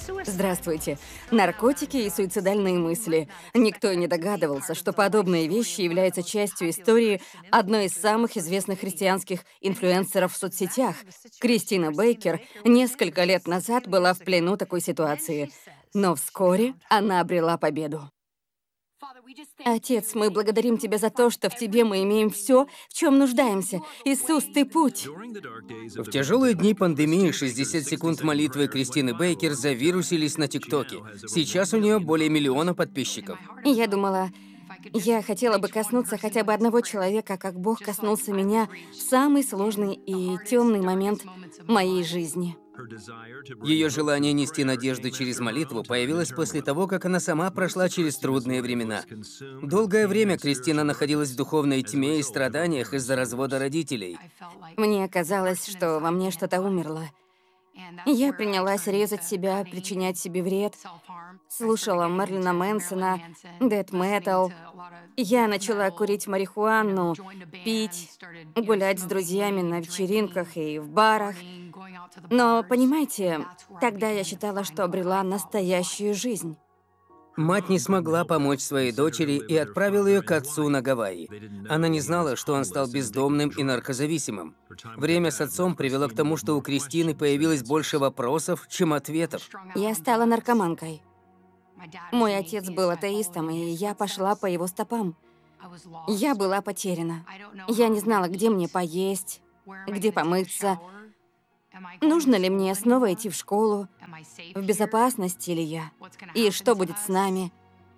Здравствуйте. Наркотики и суицидальные мысли. Никто и не догадывался, что подобные вещи являются частью истории одной из самых известных христианских инфлюенсеров в соцсетях. Кристина Бейкер несколько лет назад была в плену такой ситуации, но вскоре она обрела победу. Отец, мы благодарим Тебя за то, что в Тебе мы имеем все, в чем нуждаемся. Иисус, Ты путь. В тяжелые дни пандемии 60 секунд молитвы Кристины Бейкер завирусились на ТикТоке. Сейчас у нее более миллиона подписчиков. Я думала, я хотела бы коснуться хотя бы одного человека, как Бог коснулся меня в самый сложный и темный момент моей жизни. Ее желание нести надежду через молитву появилось после того, как она сама прошла через трудные времена. Долгое время Кристина находилась в духовной тьме и страданиях из-за развода родителей. Мне казалось, что во мне что-то умерло. Я принялась резать себя, причинять себе вред. Слушала Мерлина Мэнсона, дэт метал. Я начала курить марихуану, пить, гулять с друзьями на вечеринках и в барах. Но, понимаете, тогда я считала, что обрела настоящую жизнь. Мать не смогла помочь своей дочери и отправила ее к отцу на Гавайи. Она не знала, что он стал бездомным и наркозависимым. Время с отцом привело к тому, что у Кристины появилось больше вопросов, чем ответов. Я стала наркоманкой. Мой отец был атеистом, и я пошла по его стопам. Я была потеряна. Я не знала, где мне поесть, где помыться. Нужно ли мне снова идти в школу? В безопасности ли я? И что будет с нами?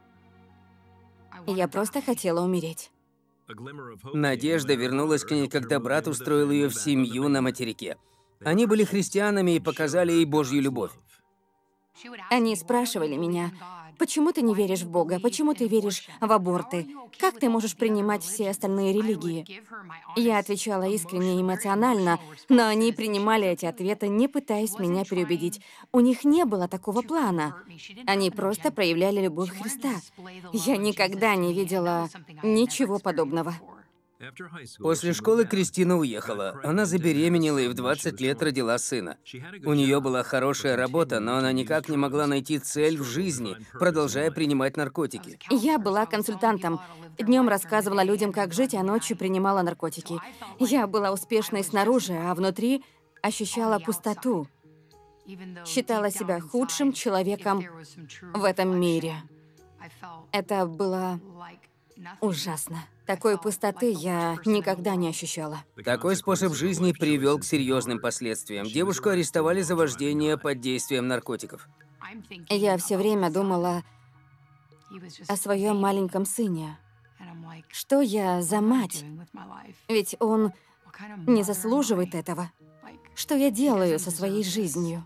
Я просто хотела умереть. Надежда вернулась к ней, когда брат устроил ее в семью на материке. Они были христианами и показали ей Божью любовь. Они спрашивали меня, почему ты не веришь в Бога, почему ты веришь в аборты, как ты можешь принимать все остальные религии? Я отвечала искренне и эмоционально, но они принимали эти ответы, не пытаясь меня переубедить. У них не было такого плана. Они просто проявляли любовь Христа. Я никогда не видела ничего подобного. После школы Кристина уехала. Она забеременела и в 20 лет родила сына. У нее была хорошая работа, но она никак не могла найти цель в жизни, продолжая принимать наркотики. Я была консультантом. Днем рассказывала людям, как жить, а ночью принимала наркотики. Я была успешной снаружи, а внутри ощущала пустоту. Считала себя худшим человеком в этом мире. Это было ужасно. Такой пустоты я никогда не ощущала. Такой способ жизни привел к серьезным последствиям. Девушку арестовали за вождение под действием наркотиков. Я все время думала о своем маленьком сыне. Что я за мать? Ведь он не заслуживает этого. Что я делаю со своей жизнью?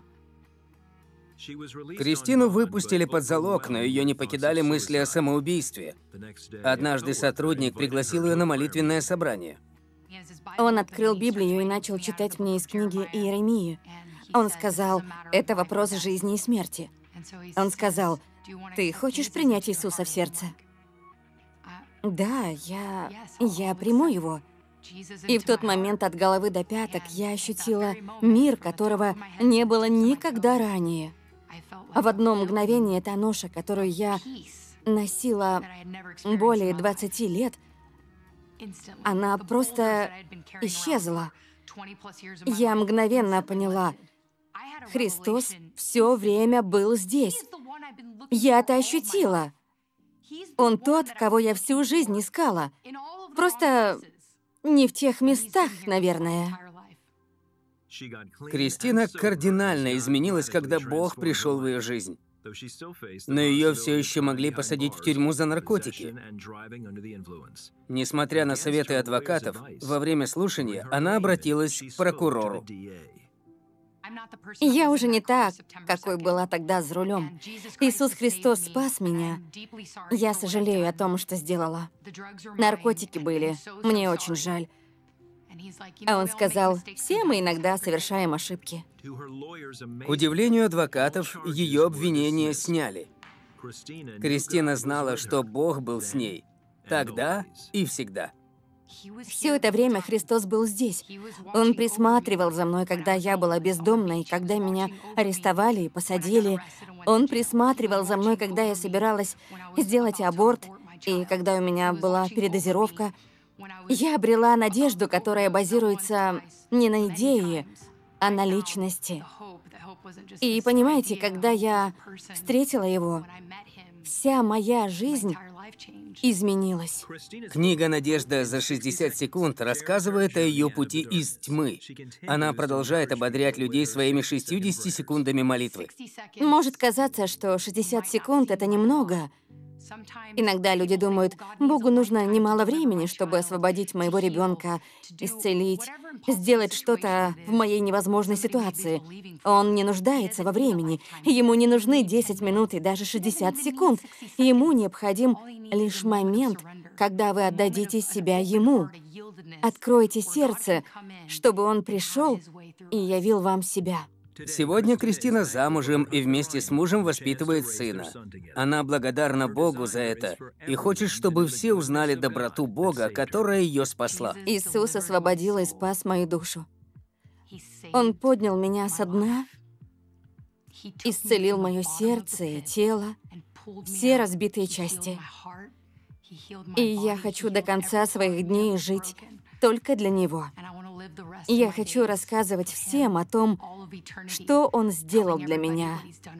Кристину выпустили под залог, но ее не покидали мысли о самоубийстве. Однажды сотрудник пригласил ее на молитвенное собрание. Он открыл Библию и начал читать мне из книги Иеремии. Он сказал, это вопрос жизни и смерти. Он сказал, ты хочешь принять Иисуса в сердце? Да, я приму его. И в тот момент от головы до пяток я ощутила мир, которого не было никогда ранее. А в одно мгновение та ноша, которую я носила более 20 лет, она просто исчезла. Я мгновенно поняла, Христос все время был здесь. Я это ощутила. Он тот, кого я всю жизнь искала. Просто не в тех местах, наверное. Кристина кардинально изменилась, когда Бог пришел в ее жизнь. Но ее все еще могли посадить в тюрьму за наркотики. Несмотря на советы адвокатов, во время слушания она обратилась к прокурору. Я уже не та, какой была тогда за рулем. Иисус Христос спас меня. Я сожалею о том, что сделала. Наркотики были. Мне очень жаль. А он сказал, все мы иногда совершаем ошибки. К удивлению адвокатов, ее обвинения сняли. Кристина знала, что Бог был с ней. Тогда и всегда. Все это время Христос был здесь. Он присматривал за мной, когда я была бездомной, когда меня арестовали и посадили. Он присматривал за мной, когда я собиралась сделать аборт, и когда у меня была передозировка. Я обрела надежду, которая базируется не на идее, а на личности. И понимаете, когда я встретила его, вся моя жизнь изменилась. Книга «Надежда за 60 секунд» рассказывает о ее пути из тьмы. Она продолжает ободрять людей своими 60 секундами молитвы. Может казаться, что 60 секунд — это немного. Иногда люди думают, Богу нужно немало времени, чтобы освободить моего ребенка, исцелить, сделать что-то в моей невозможной ситуации. Он не нуждается во времени. Ему не нужны 10 минут и даже 60 секунд. Ему необходим лишь момент, когда вы отдадите себя Ему. Откройте сердце, чтобы Он пришел и явил вам себя. Сегодня Кристина замужем и вместе с мужем воспитывает сына. Она благодарна Богу за это и хочет, чтобы все узнали доброту Бога, которая ее спасла. Иисус освободил и спас мою душу. Он поднял меня со дна, исцелил мое сердце и тело, все разбитые части. И я хочу до конца своих дней жить только для Него. Я хочу рассказывать всем о том, что Он сделал для меня.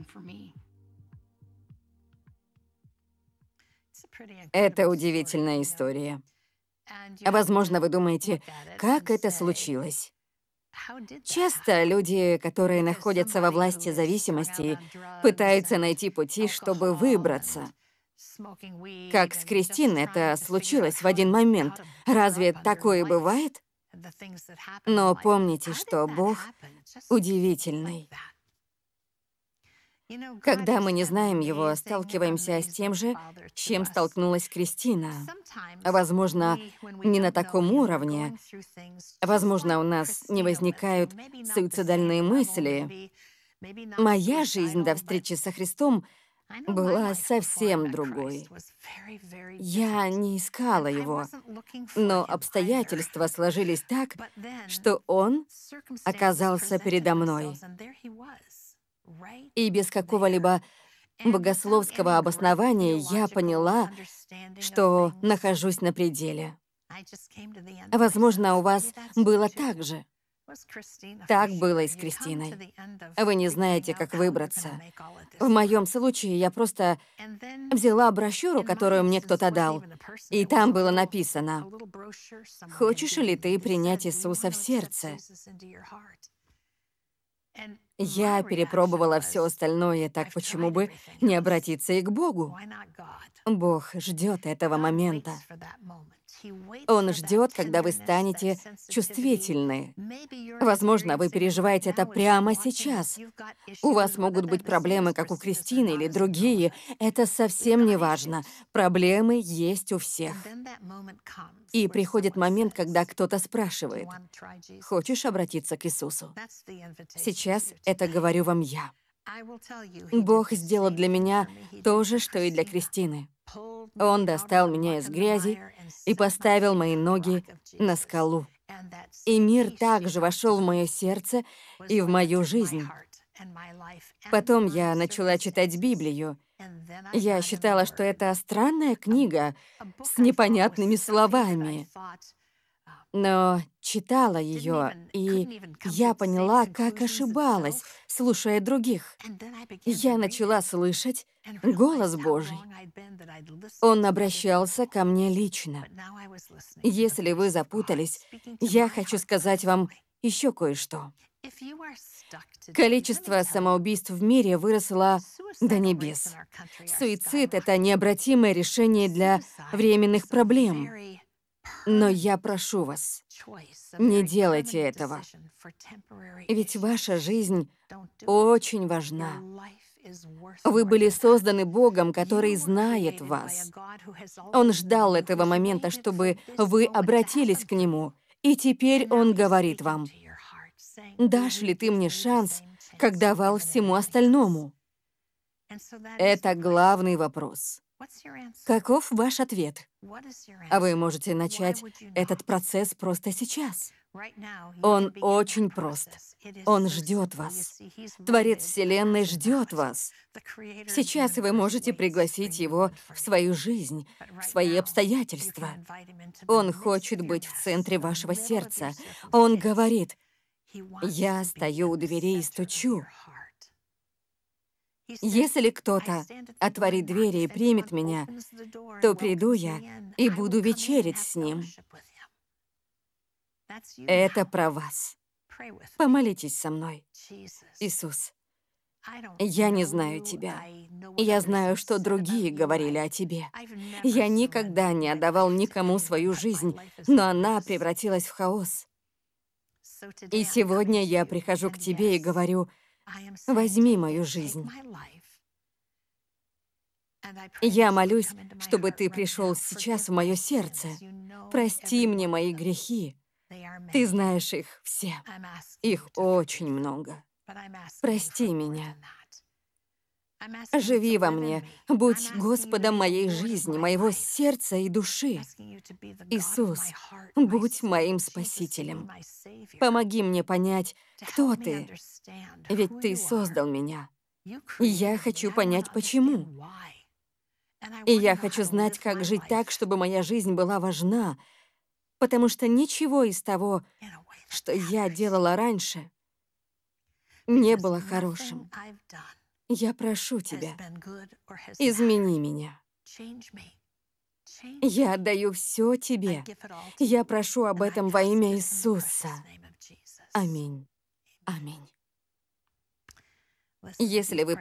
Это удивительная история. Возможно, вы думаете, как это случилось? Часто люди, которые находятся во власти зависимости, пытаются найти пути, чтобы выбраться. Как с Кристиной это случилось в один момент. Разве такое бывает? Но помните, что Бог удивительный. Когда мы не знаем Его, сталкиваемся с тем же, с чем столкнулась Кристина. Возможно, не на таком уровне. Возможно, у нас не возникают суицидальные мысли. Моя жизнь до встречи со Христом была совсем другой. Я не искала Его, но обстоятельства сложились так, что Он оказался передо мной. И без какого-либо богословского обоснования я поняла, что нахожусь на пределе. Возможно, у вас было так же. Так было и с Кристиной. Вы не знаете, как выбраться. В моем случае я просто взяла брошюру, которую мне кто-то дал, и там было написано: «Хочешь ли ты принять Иисуса в сердце?» Я перепробовала все остальное, так почему бы не обратиться и к Богу? Бог ждет этого момента. Он ждет, когда вы станете чувствительны. Возможно, вы переживаете это прямо сейчас. У вас могут быть проблемы, как у Кристины или другие. Это совсем не важно. Проблемы есть у всех. И приходит момент, когда кто-то спрашивает: «Хочешь обратиться к Иисусу?» Сейчас это говорю вам я. Бог сделал для меня то же, что и для Кристины. Он достал меня из грязи и поставил мои ноги на скалу. И мир также вошел в мое сердце и в мою жизнь. Потом я начала читать Библию. Я считала, что это странная книга с непонятными словами. Но читала ее, и я поняла, как ошибалась, слушая других. Я начала слышать голос Божий. Он обращался ко мне лично. Если вы запутались, я хочу сказать вам еще кое-что. Количество самоубийств в мире выросло до небес. Суицид — это необратимое решение для временных проблем. Но я прошу вас, не делайте этого. Ведь ваша жизнь очень важна. Вы были созданы Богом, который знает вас. Он ждал этого момента, чтобы вы обратились к Нему. И теперь Он говорит вам: «Дашь ли ты мне шанс, как давал всему остальному?» Это главный вопрос. Каков ваш ответ? А вы можете начать этот процесс просто сейчас. Он очень прост. Он ждет вас. Творец Вселенной ждет вас. Сейчас вы можете пригласить его в свою жизнь, в свои обстоятельства. Он хочет быть в центре вашего сердца. Он говорит: «Я стою у дверей и стучу». Если кто-то отворит двери и примет меня, то приду я и буду вечерить с ним. Это про вас. Помолитесь со мной. Иисус, я не знаю Тебя. Я знаю, что другие говорили о Тебе. Я никогда не отдавал никому свою жизнь, но она превратилась в хаос. И сегодня я прихожу к Тебе и говорю: возьми мою жизнь. Я молюсь, чтобы Ты пришел сейчас в мое сердце. Прости мне мои грехи. Ты знаешь их все. Их очень много. Прости меня. Живи во мне, будь Господом моей жизни, моего сердца и души. Иисус, будь моим Спасителем. Помоги мне понять, кто Ты, ведь Ты создал меня. И я хочу понять, почему. И я хочу знать, как жить так, чтобы моя жизнь была важна, потому что ничего из того, что я делала раньше, не было хорошим. Я прошу Тебя, измени меня. Я отдаю все Тебе. Я прошу об этом во имя Иисуса. Аминь. Аминь. Если вы